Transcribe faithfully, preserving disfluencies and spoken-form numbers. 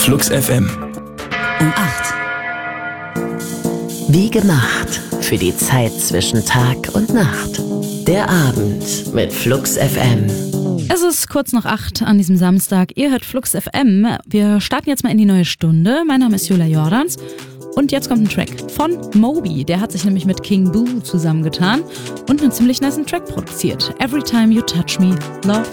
Flux F M. Um acht. Wie gemacht für die Zeit zwischen Tag und Nacht. Der Abend mit Flux F M. Es ist kurz nach acht an diesem Samstag. Ihr hört Flux F M. Wir starten jetzt mal in die neue Stunde. Mein Name ist Julia Jordans. Und jetzt kommt ein Track von Moby. Der hat sich nämlich mit King Boo zusammengetan und einen ziemlich nicen Track produziert. Every Time You Touch Me, Love